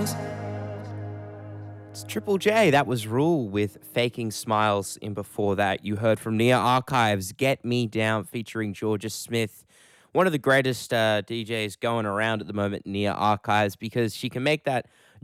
It's Triple J. That was Rule with Faking Smiles. In before that, you heard from Nia Archives, Get Me Down, featuring Georgia Smith. One of the greatest DJs going around at the moment, Nia Archives, because she can make that